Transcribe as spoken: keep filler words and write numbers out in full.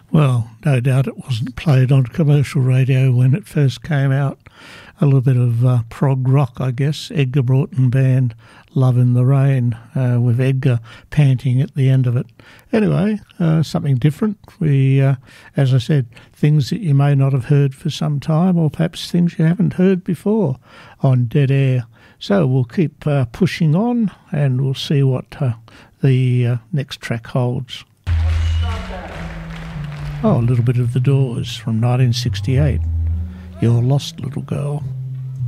Well, no doubt it wasn't played on commercial radio when it first came out. A little bit of uh, prog rock, I guess. Edgar Broughton Band, Love in the Rain, uh, with Edgar panting at the end of it. Anyway, uh, something different. We, uh, as I said, things that you may not have heard for some time, or perhaps things you haven't heard before on Dead Air. So we'll keep uh, pushing on, and we'll see what uh, the uh, next track holds. Oh, a little bit of The Doors from nineteen sixty-eight. Your Lost Little Girl.